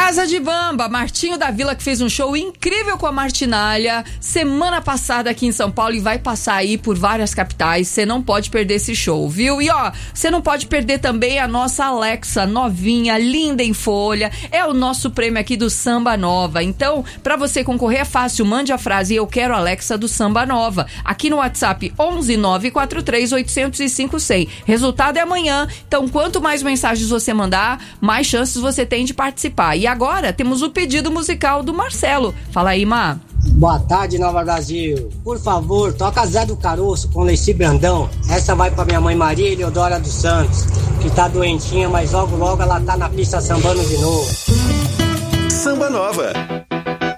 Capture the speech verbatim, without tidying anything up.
Casa de Bamba, Martinho da Vila, que fez um show incrível com a Martinalha semana passada aqui em São Paulo e vai passar aí por várias capitais. Você não pode perder esse show, viu? E ó, você não pode perder também a nossa Alexa, novinha, linda em folha. É o nosso prêmio aqui do Samba Nova. Então, pra você concorrer é fácil, mande a frase "Eu quero Alexa" do Samba Nova aqui no WhatsApp onze nove quatro três oito zero cinco cem. Resultado é amanhã. Então, quanto mais mensagens você mandar, mais chances você tem de participar. E agora temos o pedido musical do Marcelo. Fala aí, Má. Boa tarde, Nova Brasil. Por favor, toca Zé do Caroço com Leci Brandão. Essa vai pra minha mãe Maria Eleodora dos Santos, que tá doentinha, mas logo logo ela tá na pista sambando de novo. Samba Nova.